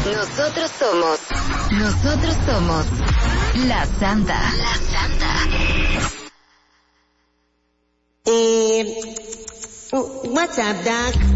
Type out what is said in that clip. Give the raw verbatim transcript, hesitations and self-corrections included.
Nosotros somos. Nosotros somos. La Santa. La Santa. Eh, what's up, Doc?